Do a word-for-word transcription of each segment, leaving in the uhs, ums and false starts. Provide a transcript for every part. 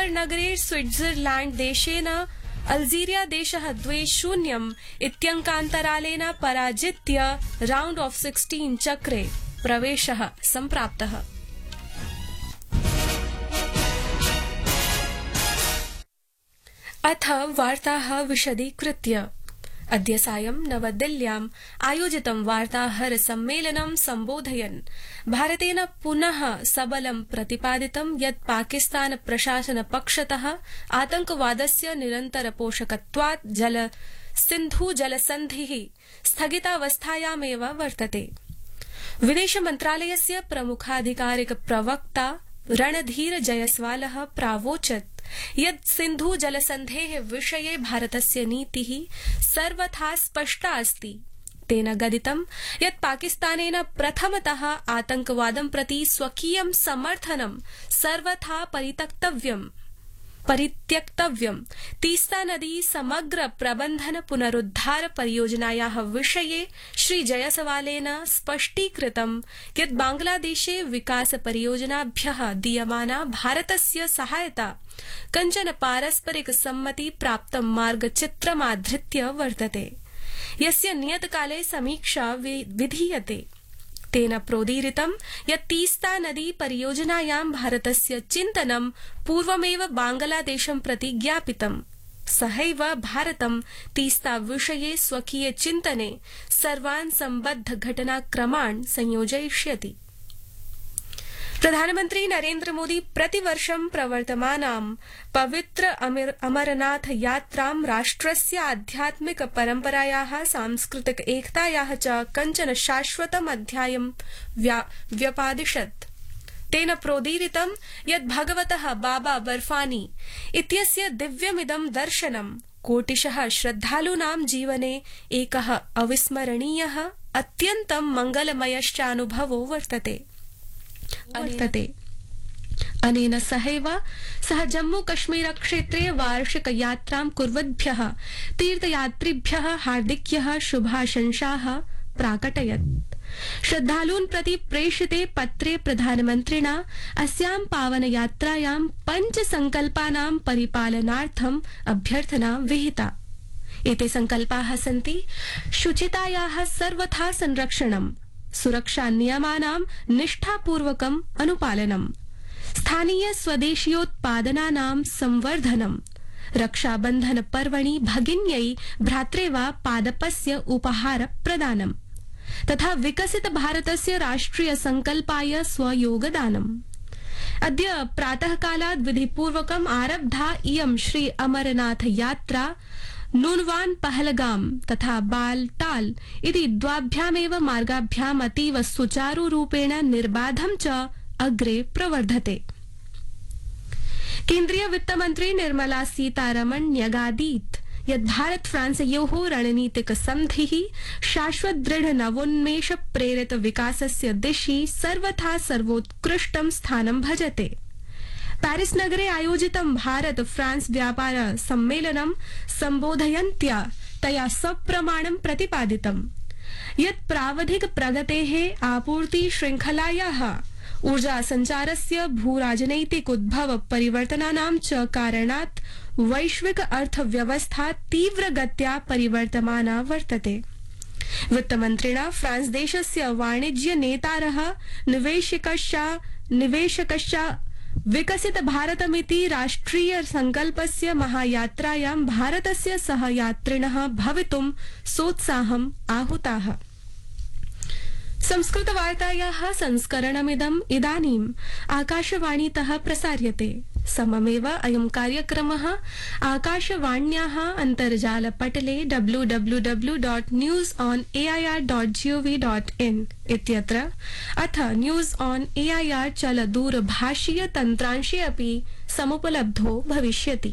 Badger नगरे Switzerland देशेन Algeria देशः द्वे शून्यम् इत्यङ्कान्तरालेन पराजित्य राउंड ऑफ सिक्सटीन चक्रे प्रवेशः सम्प्राप्तः। अथ वार्ताः विशदीकृत्य। अद्य सायं नवदिल्ल्याम् आयोजितं वार्ताहर सम्मेलनं सम्बोधयन् भारतेन पुनः सबलं प्रतिपादितं यत् पाकिस्तान प्रशासन पक्षतः आतंकवादस्य निरन्तर पोषकत्वात् जल सिन्धु जलसन्धिः स्थगितावस्थायामेव वर्तते। विदेश मन्त्रालयस्य प्रमुखाधिकारिक प्रवक्ता रणधीर जयस्वालः प्रावोचत् यत् सिन्धु जलसन्धेः विषये भारतस्य नीतिः सर्वथा स्पष्टा अस्ति। तेन गदितं यत् पाकिस्तानेन प्रथमतः आतंकवादं प्रति स्वकीयं समर्थनं सर्वथा परित्यक्तव्यम् परित्यक्तव्यम्। तीस्ता नदी समग्र प्रबंधन पुनरुद्धार परियोजनायाः विषये श्री जयसवालेन स्पष्टीकृतं यत् बांग्लादेशे विकास परियोजनाभ्यः दीयमाना भारतस्य सहायता कञ्चन पारस्परिक सम्मति प्राप्तं मार्गचित्रमाधृत्य वर्तते, यस्य नियतकाले समीक्षा विधीयते। तेन प्रोदीरितं यत् तीस्ता नदी परियोजनायां भारतस्य चिन्तनं पूर्वमेव बांग्लादेशं प्रति ज्ञापितम्। सहैव भारतं तीस्ता विषये स्वकीये चिन्तने सर्वान् सम्बद्ध घटनाक्रमान् संयोजयिष्यति। प्रधानमन्त्री नरेन्द्र मोदी प्रतिवर्षं प्रवर्तमानां पवित्र अमरनाथ यात्रां राष्ट्रस्य आध्यात्मिक परम्परायाः सांस्कृतिक एकतायाः च कञ्चन शाश्वतम् अध्यायं व्यपादिशत्। तेन प्रोदीरितं यत् भगवतः बाबा बर्फानी इत्यस्य दिव्यमिदं दर्शनं कोटिशः श्रद्धालूनां जीवने एकः अविस्मरणीयः अत्यन्तं मंगलमयश्चानुभवो वर्तते। वर्तते। अनेन सहैव सः जम्मू कश्मीर क्षेत्रे वार्षिक यात्रां कुर्वद्भ्यः तीर्थयात्रिभ्यः हार्दिक्यः शुभाशंसाः प्राकटयत्। श्रद्धालून् प्रति प्रेषिते पत्रे प्रधानमन्त्रिणा अस्यां पावन यात्रायां पञ्च संकल्पानां परिपालनार्थम् अभ्यर्थना विहिता। एते संकल्पाः सन्ति शुचितायाः सर्वथा संरक्षणम्, सुरक्षा नियमानां निष्ठापूर्वकम् अनुपालनम्, स्थानीय स्वदेशीयोत्पादनानां संवर्धनम्, रक्षाबन्धन पर्वणि भगिन्यै भ्रात्रेवा पादपस्य उपहार प्रदानम् तथा विकसित भारतस्य राष्ट्रिय संकल्पाय स्वयोगदानम्। अद्य प्रातःकालात् विधिपूर्वकम् आरब्धा इयं श्री अमरनाथ यात्रा नूनवान पहलगाम तथा बालटाल इति द्वाभ्यामेव मार्गाभ्याम् अतीव सुचारुरूपेण निर्बाधं च अग्रे प्रवर्धते। केन्द्रीय वित्तमन्त्री निर्मला सीतारमण न्यगादीत् यत् भारत फ्रांसयोः रणनीतिक सन्धिः शाश्वत दृढ नवोन्मेष प्रेरित विकासस्य दिशि सर्वथा सर्वोत्कृष्टं स्थानं भजते। पेरिस नगरे आयोजितं भारत फ्रांस व्यापार सम्मेलनं सम्बोधयन्त्या तया सप्रमाणं प्रतिपादितं यत् प्रावधिक प्रगतेः आपूर्ति श्रृंखलायाः ऊर्जा संचारस्य भूराजनैतिक उद्भव परिवर्तनानां च कारणात् वैश्विक अर्थव्यवस्था तीव्रगत्या परिवर्तमाना वर्तते। वित्तमन्त्रिणा फ्रांस देशस्य वाणिज्य नेतारः निवेशकश्च निवेशकश्च विकसित भारतमिति राष्ट्रिय संकल्पस्य महायात्रायां भारतस्य सहयात्रिणः भवितुं सोत्साहम् आहुताः। संस्कृतवार्तायाः संस्करणमिदम् इदानीम् आकाशवाणीतः प्रसार्यते। सममेव अयं कार्यक्रमः आकाशवाण्याः अन्तर्जालपटले W W W dot news on A I R dot G O V dot in इत्यत्र अथ news on A I R चलदूरभाषीय तन्त्रांशे अपि समुपलब्धो भविष्यति।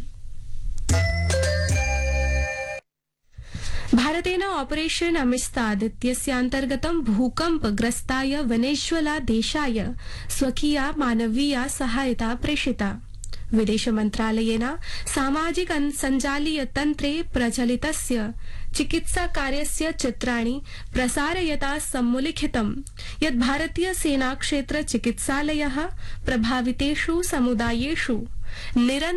भारतेन ऑपरेशन अमिस्ताद इत्यस्यान्तर्गतं भूकम्पग्रस्ताय वेनेजुएला देशाय स्वकीया मानवीया सहायता प्रेषिता। विदेश मन्त्रालयेन सामाजिक सञ्जालीय तन्त्रे प्रचलितस्य चिकित्सा कार्यस्य चित्राणि प्रसारयता सम्मुलिखितं यत् भारतीय सेना क्षेत्र चिकित्सालयः प्रभावितेषु समुदायेषु निरन्तरं